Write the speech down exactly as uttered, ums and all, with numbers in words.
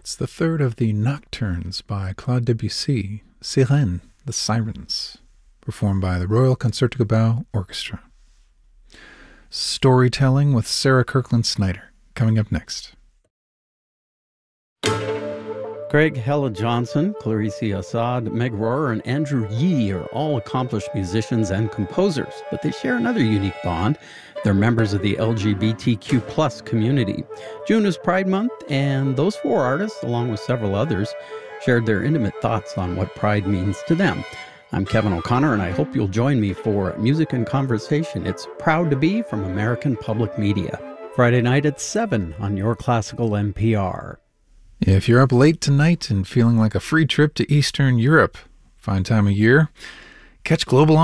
It's the third of the Nocturnes by Claude Debussy, Sirène, the Sirens, performed by the Royal Concertgebouw Orchestra. Storytelling with Sarah Kirkland Snyder, coming up next. Craig Hella Johnson, Clarice Assad, Meg Rohrer, and Andrew Yee are all accomplished musicians and composers, but they share another unique bond. They're members of the L G B T Q plus community. June is Pride Month, and those four artists, along with several others, shared their intimate thoughts on what Pride means to them. I'm Kevin O'Connor, and I hope you'll join me for Music and Conversation. It's Proud to Be from American Public Media. Friday night at seven on Your Classical N P R. If you're up late tonight and feeling like a free trip to Eastern Europe, fine time of year, catch Global